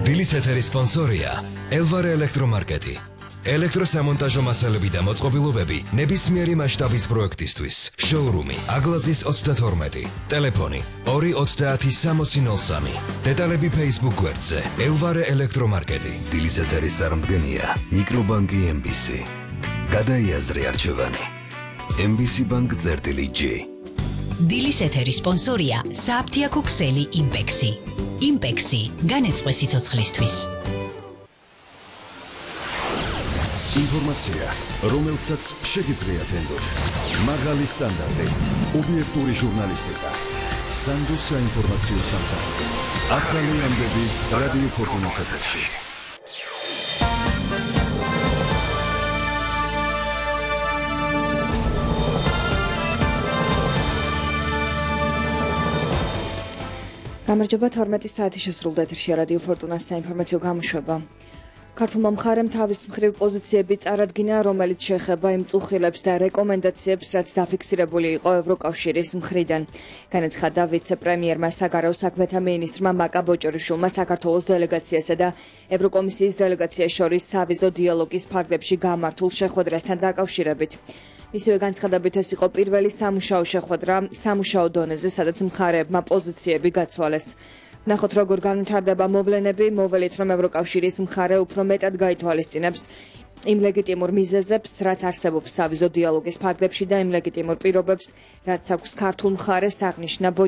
დილის ეთერის სპონსორია ელვარე ელექტრომარკეტი. ელექტროსამონტაჟო მასალები და მოწყობილობები ნებისმიერი მასშტაბის პროექტისთვის. შოურუმი აგლაძის 32. ტელეფონი 230-6003. დეტალები Facebook გვერდზე ელვარე ელექტრომარკეტი. დილის ეთერის წარმდგენია მიკრობანკი MBC. გადაიაზრე არჩევანი. MBC Bank წერტილი-G. დილის ეთერის სპონსორია სააფთიაქო ქსელი იმპექსი. იმპექსი განეწყვე სიცოცხლისთვის. ინფორმაცია, რომელსაც შეგიძლიათ ენდოთ. მაღალი სტანდარტი, ობიექტური ჟურნალისტიკა. სანდოს საინფორმაციო სამსახური. ახალი ამბები რადიო ფორტუნას ეთერში. გამარჯობა 12 საათი შესრულდა ეთერში რადიო ფორტუნას საინფორმაციო გამოშვება. ქართულმა მხარემ თავის მხრივ პოზიციები წარადგინა, რომელიც შეეხება იმ წუხილებს და რეკომენდაციებს, რაც დაფიქსირებული იყო ევროკავშირის მხრიდან. განაცხადა ვიცე-პრემიერმა საგარეო საქმეთა მინისტრმა მაკა ბოჭორიშვილმა საქართველოს დელეგაციასა და ევროკომისიის დელეგაციას შორის სავიზო დიალოგის ფარგლებში გამართულ შეხვედრასთან დაკავშირებით. მისივე განცხადებით ეს იყო პირველი სამუშაო შეხვედრა სამუშაო დონეზე, სადაც მხარეებმა პოზიციები გაცვალეს. ნახოთ როგორ განვითარდება მოვლენები, მოველით რომ ევროკავშირის მხარე უფრო მეტად გაითვალისწინებს იმ ლეგიტიმურ მიზეზებს, რაც არსებობს სავიზო დიალოგის ფარგლებში და იმ ლეგიტიმურ პირობებს, რაც აქვს ქართულ მხარეს, აღნიშნა